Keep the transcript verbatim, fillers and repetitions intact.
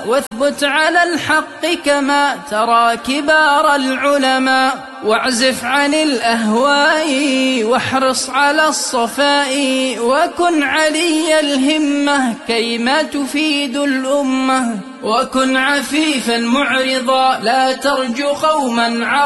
واثبت على الحق كما ترى كبار العلماء، واعزف عن الأهواء واحرص على الصفاء، وكن علي الهمة كيما تفيد الأمة، وكن عفيفا معرضا لا ترجو قوما